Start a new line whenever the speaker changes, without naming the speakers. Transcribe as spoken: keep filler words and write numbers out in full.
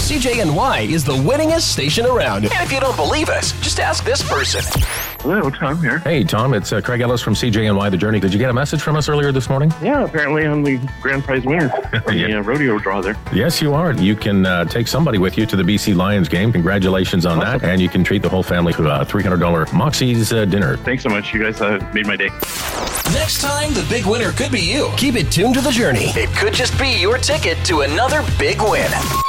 C J N Y is the winningest station around. And if you don't believe us, just ask this person.
Hello, Tom here.
Hey, Tom, it's uh, Craig Ellis from C J N Y The Journey. Did you get a message from us earlier this morning?
Yeah, apparently I'm the grand prize winner from
Yeah.
the uh, rodeo draw there.
Yes, you are. You can uh, take somebody with you to the B C Lions game. Congratulations on
Awesome.
that. And you can treat the whole family to a three hundred dollars Moxie's uh, dinner.
Thanks so much. You guys uh, made my day.
Next time, the big winner could be you. Keep it tuned to The Journey. It could just be your ticket to another big win.